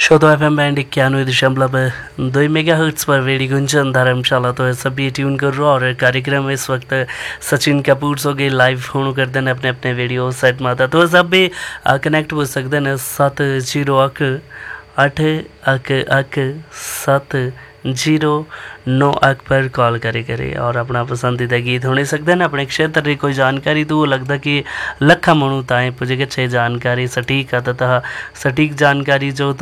शोधो FM band 91.2 megahertz पर radio Gunjan धर्मशाला। तो सभी ट्यून कर रहा और कार्यक्रम इस वक्त सचिन कपूर सो गए लाइव फोन कर देना अपने अपने वीडियो सेट माता। तो सब भी कनेक्ट हो सकते हैं 7081887709 पर कॉल करे और अपना पसंदीदा गीत होने सकते हैं। अपने क्षेत्र की कोई जानकारी तो लगता कि लखा मनु ताएं पुजे छे जानकारी सटीक आता सटीक जानकारी जो